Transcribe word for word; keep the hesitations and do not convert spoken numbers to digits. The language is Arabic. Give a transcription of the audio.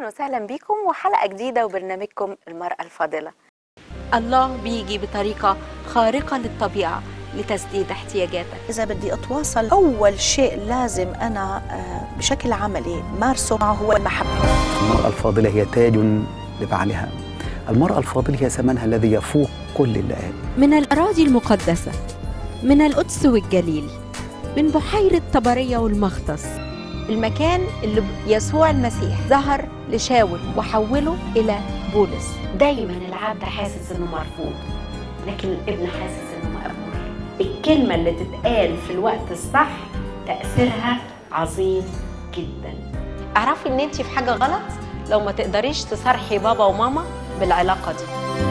أهلا وسهلا بكم وحلقة جديدة وبرنامجكم المرأة الفاضلة. الله بيجي بطريقة خارقة للطبيعة لتسديد احتياجاتك. إذا بدي أتواصل أول شيء لازم أنا بشكل عملي مارسه معه هو المحبة. المرأة الفاضلة هي تاج لبعلها. المرأة الفاضلة هي ثمنها الذي يفوق كل اللئام. من الأراضي المقدسة، من القدس والجليل، من بحيرة طبرية والمختص، المكان اللي يسوع المسيح ظهر لشاول وحوله إلى بولس. دايما العبد حاسس إنه مرفوض، لكن الابن حاسس إنه مقبول. الكلمة اللي تتقال في الوقت الصح تأثيرها عظيم جدا. اعرفي إن أنتي في حاجة غلط لو ما تقدريش تصارحي بابا وماما بالعلاقة دي.